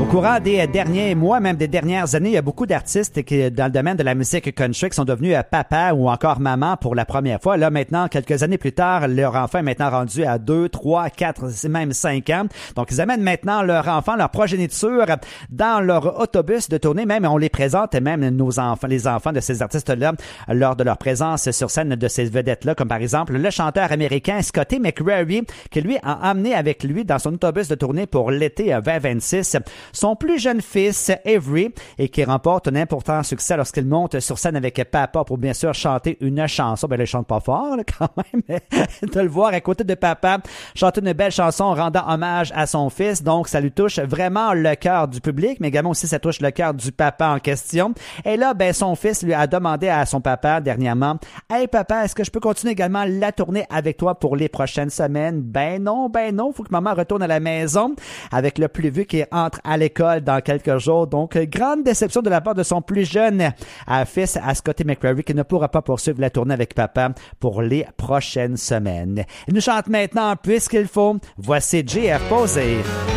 Au courant des derniers mois, même des dernières années, il y a beaucoup d'artistes qui, dans le domaine de la musique country, qui sont devenus papa ou encore maman pour la première fois. Là, maintenant, quelques années plus tard, leur enfant est maintenant rendu à 2, 3, 4, même 5 ans. Donc, ils amènent maintenant leur enfant, leur progéniture dans leur autobus de tournée. Même, on les présente, et même nos enfants, les enfants de ces artistes-là, lors de leur présence sur scène de ces vedettes-là, comme par exemple le chanteur américain Scotty McCreery, qui lui a amené avec lui dans son autobus de tournée pour l'été 2026 son plus jeune fils, Avery, et qui remporte un important succès lorsqu'il monte sur scène avec papa pour bien sûr chanter une chanson. Ben, là, il chante pas fort, là, quand même, mais de le voir à côté de papa chanter une belle chanson rendant hommage à son fils. Donc, ça lui touche vraiment le cœur du public, mais également aussi, ça touche le cœur du papa en question. Et là, ben, son fils lui a demandé à son papa dernièrement, « Hey, papa, est-ce que je peux continuer également la tournée avec toi pour les prochaines semaines? » Ben non, faut que maman retourne à la maison avec le plus vieux qui entre à l'école dans quelques jours. Donc, grande déception de la part de son plus jeune fils, à Scotty McCreery, qui ne pourra pas poursuivre la tournée avec papa pour les prochaines semaines. Il nous chante maintenant Puisqu'il faut. Voici JF Posé.